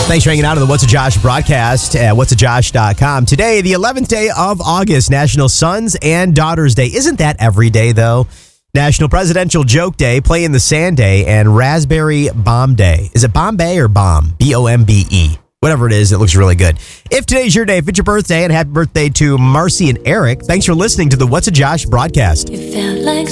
Thanks for hanging out on the What's a Josh broadcast at whatsajosh.com. Today, the 11th day of August, National Sons and Daughters Day. Isn't that every day, though? National Presidential Joke Day, Play in the Sand Day, and Raspberry Bomb Day. Is it Bombay or Bomb? B-O-M-B-E. Whatever it is, it looks really good. If today's your day, if it's your birthday, and happy birthday to Marcy and Eric, thanks for listening to the What's a Josh broadcast. It felt like